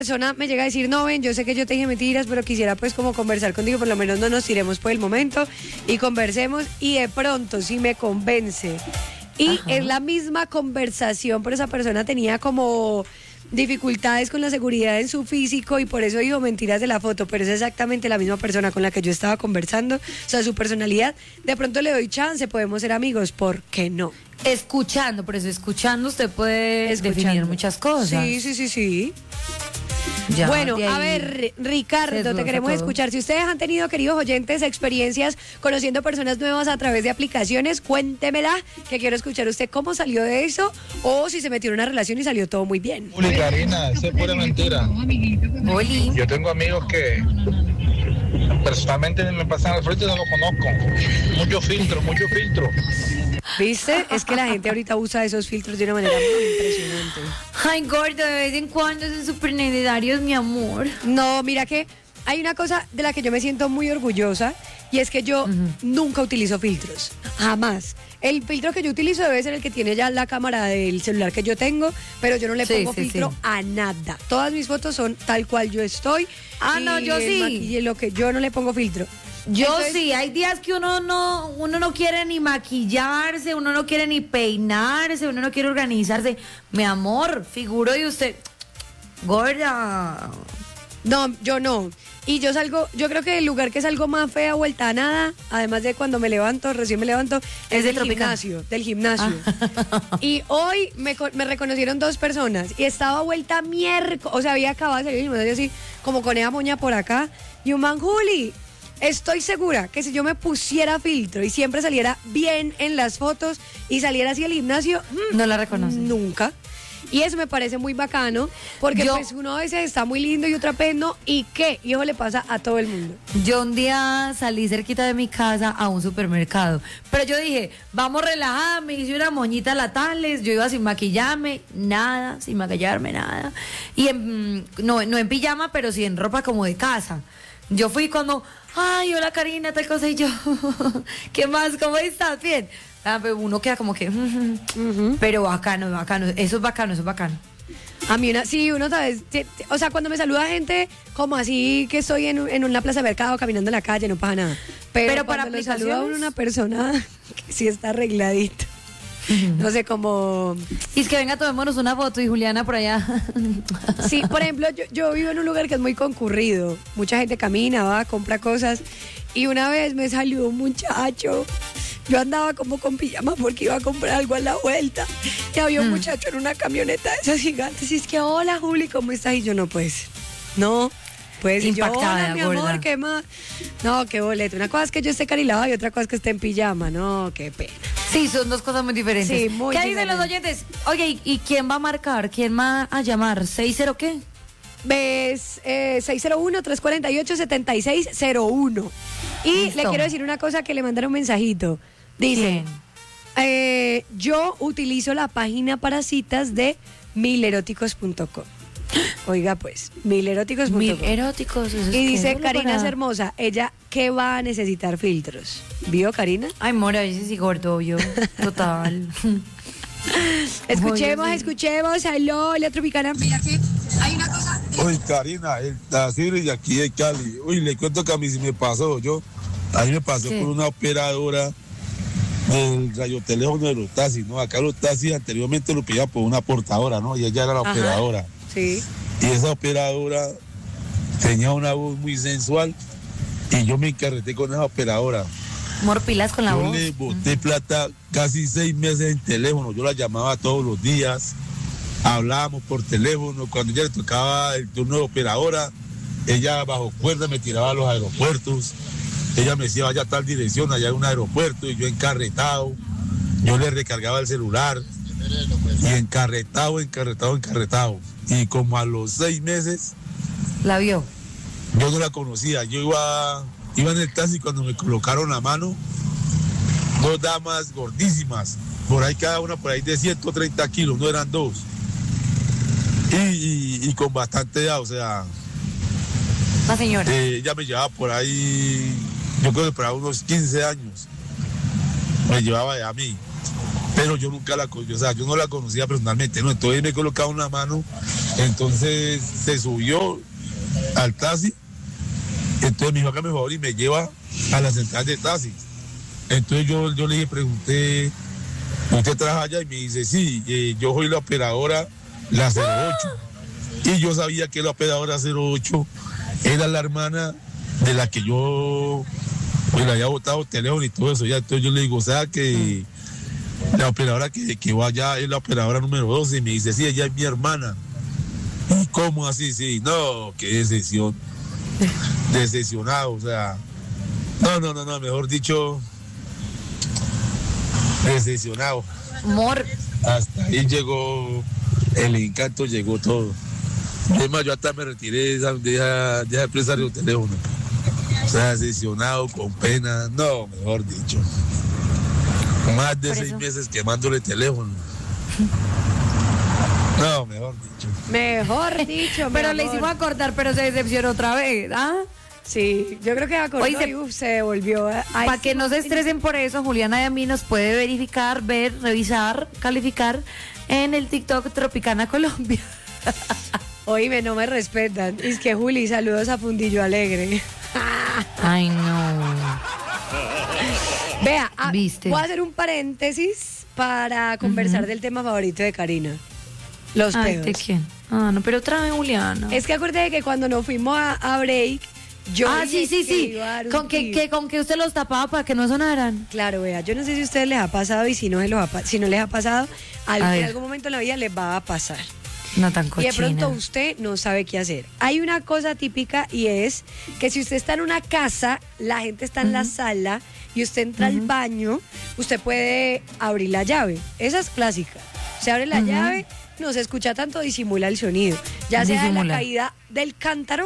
persona me llega a decir, no, ven, yo sé que yo te dije mentiras, pero quisiera pues como conversar contigo, por lo menos no nos tiremos por el momento y conversemos, y de pronto sí me convence. Y es la misma conversación, pero esa persona tenía como dificultades con la seguridad en su físico y por eso dijo mentiras de la foto, pero es exactamente la misma persona con la que yo estaba conversando, o sea, su personalidad, de pronto le doy chance, podemos ser amigos, ¿por qué no? Escuchando, por eso escuchando usted puede definir muchas cosas. Sí. Ya, bueno, a ver, Ricardo, te queremos escuchar. Si ustedes han tenido, queridos oyentes, experiencias conociendo personas nuevas a través de aplicaciones, cuéntemela, que quiero escuchar usted cómo salió de eso, o si se metió en una relación y salió todo muy bien. Uli, Karina, eso es pura mentira. Oli. Yo tengo amigos que personalmente me pasan al frente y no lo conozco. Mucho filtro. ¿Viste? Es que la gente ahorita usa esos filtros de una manera muy impresionante. Ay, gordo, de vez en cuando son súper necesarios, mi amor. No, mira que hay una cosa de la que yo me siento muy orgullosa, y es que yo nunca utilizo filtros, jamás. El filtro que yo utilizo debe ser el que tiene ya la cámara del celular que yo tengo, pero yo no le pongo filtro a nada. Todas mis fotos son tal cual yo estoy. No, yo sí. Y lo que yo no le pongo filtro. Entonces, sí, hay días que uno no quiere ni maquillarse, uno no quiere ni peinarse, uno no quiere organizarse. Mi amor, figuro de usted, gorda. No, yo no. Y yo creo que el lugar que salgo más fea, vuelta a nada, además de cuando recién me levanto, es del gimnasio. Y hoy me reconocieron 2 personas y estaba vuelta miércoles, o sea, había acabado de salir del gimnasio así, como con esa moña por acá, y un man, Juli, estoy segura que si yo me pusiera filtro y siempre saliera bien en las fotos y saliera así al gimnasio, no la reconoce. Nunca. Y eso me parece muy bacano, porque pues uno a veces está muy lindo y otra vez no, y qué, y eso le pasa a todo el mundo. Yo un día salí cerquita de mi casa a un supermercado, pero yo dije, vamos relajada, me hice una moñita latales, yo iba sin maquillarme, nada, y no en pijama, pero sí en ropa como de casa. Yo fui cuando, ay, hola Karina, tal cosa, y yo, ¿qué más? ¿Cómo estás? Bien. Uno queda como que, pero bacano, eso es bacano. A mí uno sabes, o sea, cuando me saluda gente como así que estoy en una plaza de mercado caminando en la calle, no pasa nada. Pero para cuando me saluda a una persona que sí está arregladita, no sé cómo. Y es que venga, tomémonos una foto y Juliana por allá. Sí, por ejemplo, yo vivo en un lugar que es muy concurrido, mucha gente camina, va, compra cosas, y una vez me salió un muchacho. Yo andaba como con pijama porque iba a comprar algo a la vuelta, y había un muchacho en una camioneta de esas gigantes, y es que, hola Juli, ¿cómo estás? Y yo, no puedes. Y yo, hola mi amor, ¿qué más? No, qué boleto. Una cosa es que yo esté carilada y otra cosa es que esté en pijama. No, qué pena. Sí, son 2 cosas muy diferentes. Sí, muy ¿Qué dicen los oyentes? Oye, ¿y quién va a marcar? ¿Quién va a llamar? ¿60 qué? ¿Ves? 601-348-7601. Y Listo. le quiero decir una cosa, que le mandaron un mensajito. Dice, yo utilizo la página para citas de mileróticos.com. Oiga pues, mileróticos.com. Mileróticos. Y dice, Karina es hermosa, ella, ¿qué va a necesitar filtros? ¿Vio, Karina? Ay, mora, a veces sí gordo, yo. Total. Escuchemos, aló, la tropicana. Mira que hay una cosa. Uy, Karina, la Siri de aquí de Cali. Uy, le cuento que a mí sí me pasó. A mí me pasó por una operadora del radioteléfono de los taxis, ¿no? Acá los taxis anteriormente lo pedían por una portadora, ¿no? Y ella era la operadora. Sí. Y esa operadora tenía una voz muy sensual y yo me encarreté con esa operadora. Morpilas con la voz. Yo le boté plata casi 6 meses en teléfono. Yo la llamaba todos los días. Hablábamos por teléfono. Cuando ella le tocaba el turno de operadora, ella bajo cuerda me tiraba a los aeropuertos. Ella me decía, vaya a tal dirección, allá hay un aeropuerto, y yo encarretado. Yo le recargaba el celular. Y encarretado. Y como a los 6 meses... ¿La vio? Yo no la conocía. Yo iba en el taxi cuando me colocaron la mano. 2 damas gordísimas. Por ahí cada una, por ahí de 130 kilos, no eran 2. Y con bastante edad, o sea... La señora. Ella me llevaba por ahí, yo creo que por ahí unos 15 años. Me llevaba a mí. pero yo nunca la conocí, o sea, yo no la conocía personalmente, ¿no? Entonces me colocaba una mano, entonces se subió al taxi, entonces me dijo que me favor y me lleva a la central de taxi. Entonces yo le dije, pregunté, ¿usted trabaja allá? Y me dice, sí, yo soy la operadora, la 08. Y yo sabía que la operadora 08 era la hermana de la que yo pues le había botado teléfono y todo eso. Ya, entonces yo le digo, o sea que la operadora que va allá es la operadora número 12. Y me dice, sí, ella es mi hermana. ¿Y cómo así? Sí, no, qué decepción. Decepcionado, o sea. No, mejor dicho, decepcionado. Amor. Hasta ahí llegó el encanto, llegó todo. Además, yo hasta me retiré de esa empresa de teléfono. O sea, decepcionado, con pena. No, mejor dicho. Más de 6 meses quemándole teléfono. No, mejor dicho. Mejor dicho, pero le hicimos acordar, pero se decepcionó otra vez, ¿ah? Sí, yo creo que acordó y se devolvió. Para que no se estresen por eso, Juliana de Amí nos puede verificar, ver, revisar, calificar en el TikTok Tropicana Colombia. Oíme, no me respetan. Es que Juli, saludos a Fundillo Alegre. Ay, no. Vea, ¿viste? Voy a hacer un paréntesis para conversar del tema favorito de Karina. Los pedos. ¿De quién? Ah, no, pero otra vez, Juliana. Es que acordé de que cuando nos fuimos a break, yo sí. Con que usted los tapaba para que no sonaran. Claro, vea, yo no sé si a ustedes les ha pasado y si no les ha pasado, en algún momento en la vida les va a pasar. No tan cochina. Y de pronto usted no sabe qué hacer. Hay una cosa típica y es que si usted está en una casa, la gente está en la sala y usted entra al baño, usted puede abrir la llave. Esa es clásica. Se abre la llave, no se escucha tanto, disimula el sonido. Ya sea de la caída del cántaro,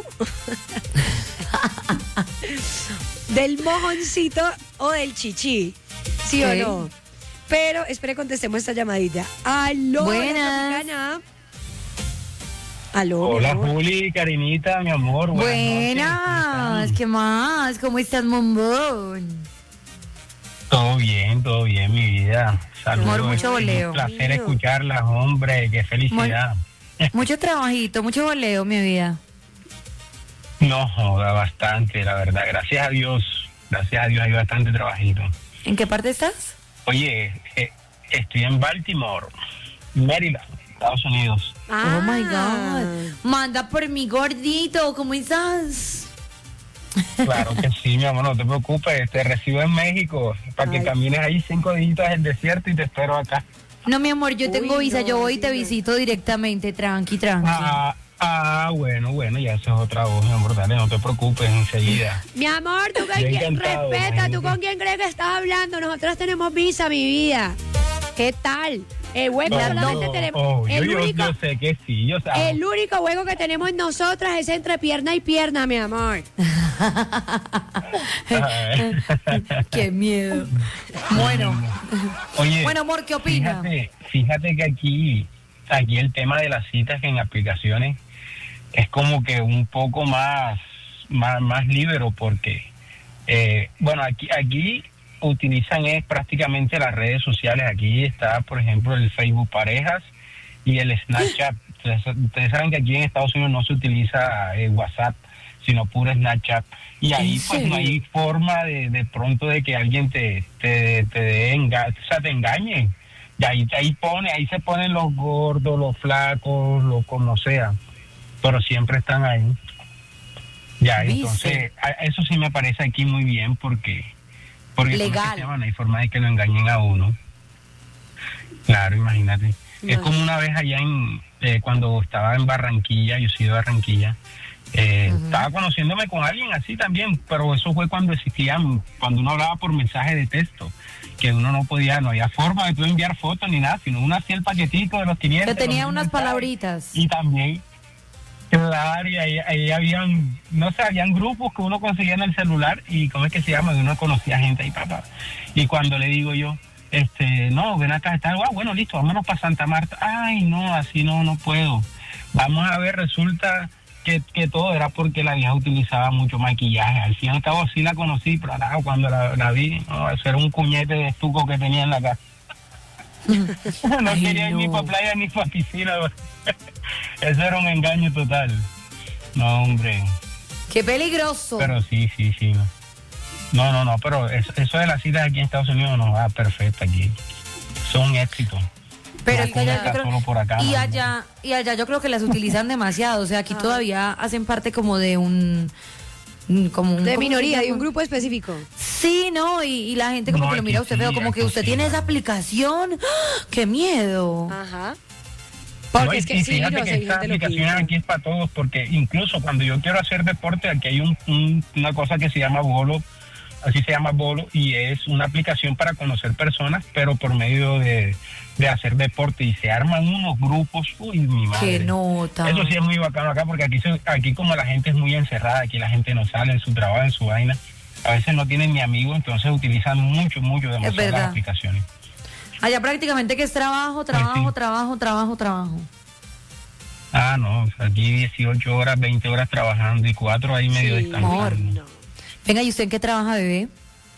del mojoncito o del chichi. ¿Sí o no? Pero, espere, contestemos esta llamadita. Aló, buenas. Aló. Hola, Juli, Karinita, mi amor. Buenas, ¿qué más? ¿Cómo estás, bombón? Todo bien, mi vida. Saludos. Amor, mucho voleo. Un placer escucharlas, hombre, qué felicidad. Mucho trabajito, mucho voleo, mi vida. No joda, bastante, la verdad. Gracias a Dios hay bastante trabajito. ¿En qué parte estás? Oye, estoy en Baltimore, Maryland, Estados Unidos. Oh my God. Manda por mi gordito, ¿cómo estás? Claro que sí, mi amor, no te preocupes, te recibo en México para que camines ahí 5 días en el desierto y te espero acá. No, mi amor, yo tengo visa, yo voy y te visito directamente, tranqui. Bueno, ya eso es otra voz, mi amor, dale, no te preocupes, enseguida. Mi amor, tú con quién respeta, tú con quién crees que estás hablando, nosotros tenemos visa, mi vida. ¿Qué tal? El hueco solamente tenemos. Yo sé que sí, yo sé. El único hueco que tenemos nosotras es entre pierna y pierna, mi amor. Qué miedo. Bueno. Oye, bueno, amor, ¿qué opinas? Fíjate que aquí el tema de las citas en aplicaciones es como que un poco más libre porque, aquí utilizan prácticamente las redes sociales. Aquí está, por ejemplo, el Facebook Parejas y el Snapchat. Ustedes saben que aquí en Estados Unidos no se utiliza WhatsApp, sino puro Snapchat. Y ahí pues no hay forma de pronto de que alguien te engañe. Y ahí se ponen los gordos, los flacos, lo como sea. Pero siempre están ahí. Ya, entonces, eso sí me parece aquí muy bien porque legal. No hay forma de que lo engañen a uno. Claro, imagínate. No. Es como una vez allá cuando estaba en Barranquilla, yo soy de Barranquilla, estaba conociéndome con alguien así también, pero eso fue cuando cuando uno hablaba por mensaje de texto, que uno no había forma de tú enviar fotos ni nada, sino uno hacía el paquetito de los 500. Pero tenía unas palabritas. Y también, claro, y ahí habían grupos que uno conseguía en el celular y ¿cómo es que se llama? Y uno conocía gente ahí, papá. Y cuando le digo yo, no, ven acá, bueno, listo, vámonos para Santa Marta. Ay, no, así no puedo. Vamos a ver, resulta que todo era porque la vieja utilizaba mucho maquillaje. Al fin y al cabo sí la conocí, pero cuando la vi, eso era un cuñete de estuco que tenía en la casa. No Ay, quería ir ni no. para playa ni para piscina. Eso era un engaño total. No, hombre. Qué peligroso. Pero sí. No, pero eso de las citas aquí en Estados Unidos nos va perfecto aquí. Son éxitos. Pero es que allá yo creo, Solo por acá, y ¿no? allá yo creo que las utilizan demasiado. O sea, aquí todavía hacen parte como de un como un, De ¿cómo se minoría, de llama? un grupo específico. Sí, no, y la gente como No, que lo aquí mira a usted sí, feo, como que aquí usted sí, tiene esa aquí. aplicación. ¡Ah! ¡Qué miedo! Ajá. No, Porque y, es que y sí, fíjate no que sé, esta gente lo aplicación pide. aquí es para todos, porque incluso cuando yo quiero hacer deporte, aquí hay una cosa que se llama Bolo, así se llama Bolo, y es una aplicación para conocer personas, pero por medio de hacer deporte, y se arman unos grupos, uy, mi madre. ¡Qué nota! Eso sí es muy bacano acá, porque aquí como la gente es muy encerrada, aquí la gente no sale en su trabajo, en su vaina, a veces no tienen ni amigos, entonces utilizan mucho demasiado verdad. las aplicaciones. Allá prácticamente que es trabajo. Ah, no, aquí 18 horas, 20 horas trabajando y 4 ahí medio Sí, descansando. no. Venga, ¿y usted en qué trabaja, bebé?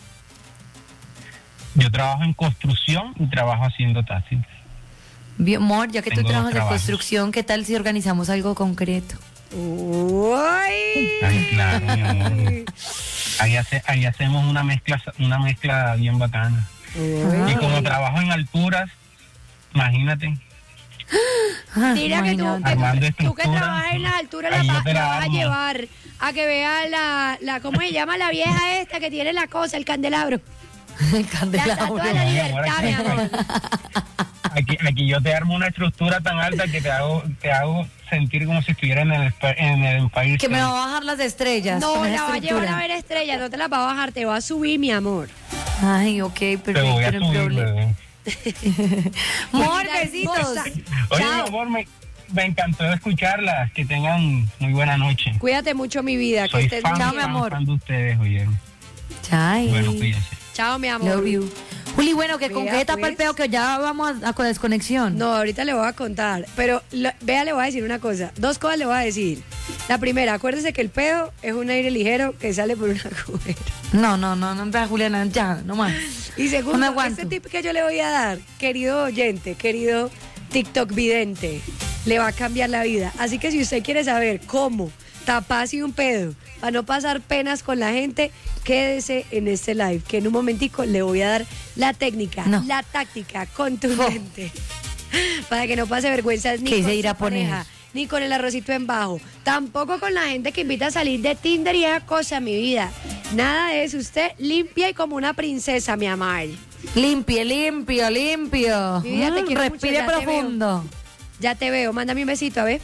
Yo trabajo en construcción y trabajo haciendo taxis. Bien, amor, ya que tú Tengo dos trabajas en trabajos. construcción, ¿qué tal si organizamos algo concreto? Uy. Ay, claro, mi amor. Ahí hacemos una mezcla bien bacana. Y como trabajo en alturas, imagínate. Ah, Mira que imagínate. Armando tú que estructura, trabajas en las alturas ahí la yo te la vas a armo. llevar a que vea la ¿cómo se llama la vieja esta que tiene la cosa, el candelabro? El La candelabro. estatua de la Mi amor, libertad, mi amor. Aquí yo te armo una estructura tan alta que te hago sentir como si estuviera en el país. Que me va a bajar las estrellas. No, con esa la va a llevar estructura. a ver estrellas, no te la va a bajar, te va a subir, mi amor. Ay, ok, Te perfecto, voy a no hay subir, problema. bebé. Amor, Mira, besitos. hermosa. Oye, Chao. mi amor, me encantó escucharlas. Que tengan muy buena noche. Cuídate mucho, mi vida, que Soy estés fan, muy Chao, bien. mi amor. fan de ustedes, oye. Chai. Bueno, cuídense. Chao, mi amor. Love you. Juli, bueno, que con Vea, qué etapa pues. el peo que ya vamos a con desconexión. No, ahorita le voy a contar, pero vea, le voy a decir una cosa, 2 cosas le voy a decir. La primera, acuérdese que el pedo es un aire ligero que sale por una cubeta. No, vea, Juliana, ya, no más. Y No me segundo, aguanto. este tip que yo le voy a dar, querido oyente, querido TikTok vidente, le va a cambiar la vida. Así que si usted quiere saber cómo taparse un pedo para no pasar penas con la gente, quédese en este live, que en un momentico le voy a dar la técnica, No. la táctica contundente, para que no pase vergüenzas ni ¿Qué con se irá su a poner? pareja, ni con el arrocito en bajo, tampoco con la gente que invita a salir de Tinder y esa cosa, mi vida. Nada de eso, usted limpia y como una princesa, mi amor. Limpio. Mi vida, te quiero mucho, Respire ya te profundo. Ya te veo, mándame un besito, a ver.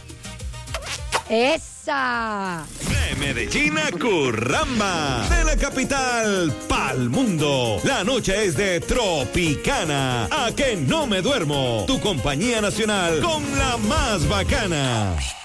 ¡Esa! De Medellín a Curramba, de la capital pa'l mundo. La noche es de Tropicana. A que no me duermo. Tu compañía nacional con la más bacana.